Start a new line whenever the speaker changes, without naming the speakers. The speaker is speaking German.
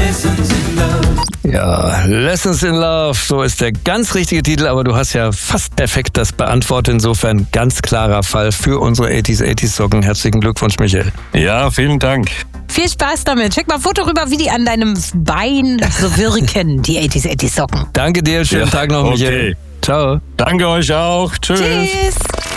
Ja, Lessons in Love, so ist der ganz richtige Titel, aber du hast ja fast perfekt das beantwortet. Insofern ganz klarer Fall für unsere 80s Socken. Herzlichen Glückwunsch, Michael.
Ja, vielen Dank.
Viel Spaß damit. Schick mal ein Foto rüber, wie die an deinem Bein so wirken, die 80s Socken.
Danke dir, schönen Tag noch, Michael.
Okay.
Ciao.
Danke euch auch. Tschüss.
Tschüss.